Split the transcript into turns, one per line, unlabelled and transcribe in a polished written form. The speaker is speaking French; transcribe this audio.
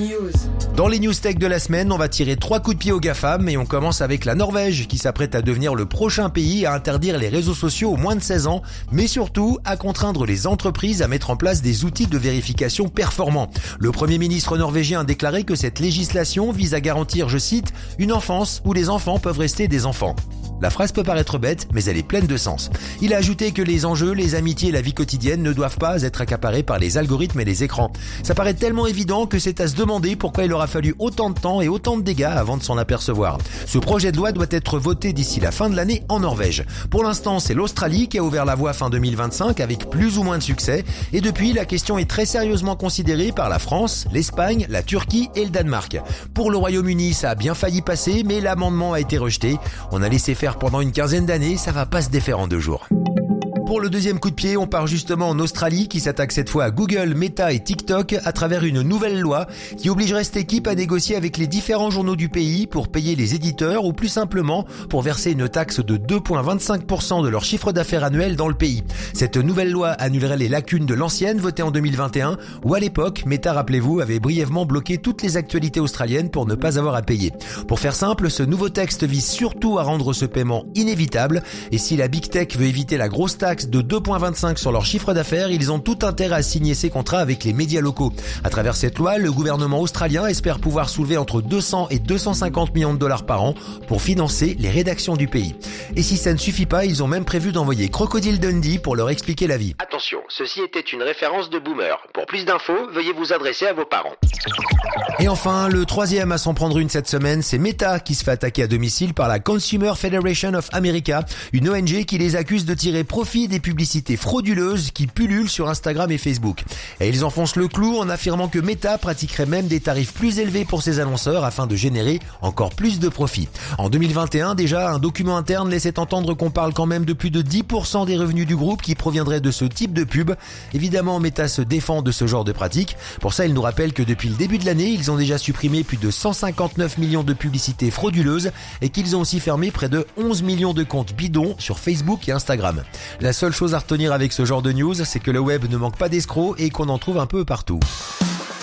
News.
Dans les news tech de la semaine, on va tirer 3 coups de pied aux GAFAM et on commence avec la Norvège qui s'apprête à devenir le prochain pays à interdire les réseaux sociaux aux moins de 16 ans, mais surtout à contraindre les entreprises à mettre en place des outils de vérification performants. Le Premier ministre norvégien a déclaré que cette législation vise à garantir, je cite, une enfance où les enfants peuvent rester des enfants. La phrase peut paraître bête, mais elle est pleine de sens. Il a ajouté que les enjeux, les amitiés et la vie quotidienne ne doivent pas être accaparés par les algorithmes et les écrans. Ça paraît tellement évident que c'est à se demander pourquoi il aura fallu autant de temps et autant de dégâts avant de s'en apercevoir. Ce projet de loi doit être voté d'ici la fin de l'année en Norvège. Pour l'instant, c'est l'Australie qui a ouvert la voie fin 2025 avec plus ou moins de succès. Et depuis, la question est très sérieusement considérée par la France, l'Espagne, la Turquie et le Danemark. Pour le Royaume-Uni, ça a bien failli passer, mais l'amendement a été rejeté. On a laissé faire pendant une quinzaine d'années, ça va pas se défaire en 2 jours. Pour le deuxième coup de pied, on part justement en Australie qui s'attaque cette fois à Google, Meta et TikTok à travers une nouvelle loi qui obligerait cette équipe à négocier avec les différents journaux du pays pour payer les éditeurs ou plus simplement pour verser une taxe de 2,25% de leur chiffre d'affaires annuel dans le pays. Cette nouvelle loi annulerait les lacunes de l'ancienne votée en 2021 où à l'époque, Meta, rappelez-vous, avait brièvement bloqué toutes les actualités australiennes pour ne pas avoir à payer. Pour faire simple, ce nouveau texte vise surtout à rendre ce paiement inévitable et si la Big Tech veut éviter la grosse taxe de 2,25 sur leur chiffre d'affaires, ils ont tout intérêt à signer ces contrats avec les médias locaux. À travers cette loi, le gouvernement australien espère pouvoir soulever entre 200 et 250 millions de dollars par an pour financer les rédactions du pays. Et si ça ne suffit pas, ils ont même prévu d'envoyer Crocodile Dundee pour leur expliquer la vie.
Attention, ceci était une référence de boomer. Pour plus d'infos, veuillez vous adresser à vos parents.
Et enfin, le troisième à s'en prendre une cette semaine, c'est Meta qui se fait attaquer à domicile par la Consumer Federation of America, une ONG qui les accuse de tirer profit des publicités frauduleuses qui pullulent sur Instagram et Facebook. Et ils enfoncent le clou en affirmant que Meta pratiquerait même des tarifs plus élevés pour ses annonceurs afin de générer encore plus de profit. En 2021, déjà, un document interne laissait entendre qu'on parle quand même de plus de 10% des revenus du groupe qui proviendraient de ce type de pub. Évidemment, Meta se défend de ce genre de pratique. Pour ça, il nous rappelle que depuis le début de l'année, ils ont déjà supprimé plus de 159 millions de publicités frauduleuses et qu'ils ont aussi fermé près de 11 millions de comptes bidons sur Facebook et Instagram. La seule chose à retenir avec ce genre de news, c'est que le web ne manque pas d'escrocs et qu'on en trouve un peu partout.